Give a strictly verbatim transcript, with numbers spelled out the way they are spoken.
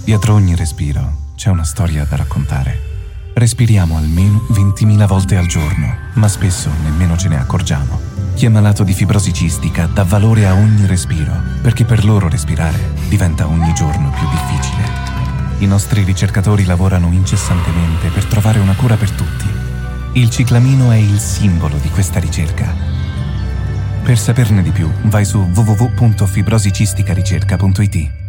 Dietro ogni respiro c'è una storia da raccontare. Respiriamo almeno ventimila volte al giorno, ma spesso nemmeno ce ne accorgiamo. Chi è malato di fibrosi cistica dà valore a ogni respiro, perché per loro respirare diventa ogni giorno più difficile. I nostri ricercatori lavorano incessantemente per trovare una cura per tutti. Il ciclamino è il simbolo di questa ricerca. Per saperne di più, vai su w w w punto fibrosicisticaricerca punto i t.